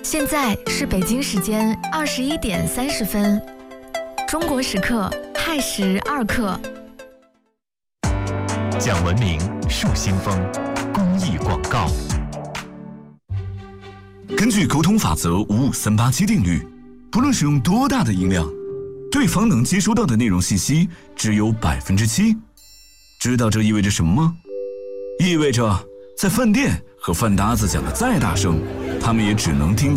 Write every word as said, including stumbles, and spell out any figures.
现在是北京时间二十一点三十分，中国时刻亥时二刻。 讲文明树新风，公益广告。 根据沟通法则五五三八七定律，不论使用多大的音量，对方能接收到的内容信息只有百分之七。知道这意味着什么吗？意味着在饭店和饭搭子讲的再大声，他们也只能听